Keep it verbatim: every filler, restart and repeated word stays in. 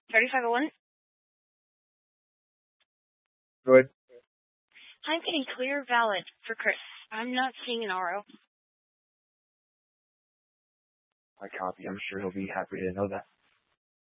thirty-five oh one? Go ahead. I'm getting clear valid for Chris. I'm not seeing an R O. I copy. I'm sure he'll be happy to know that.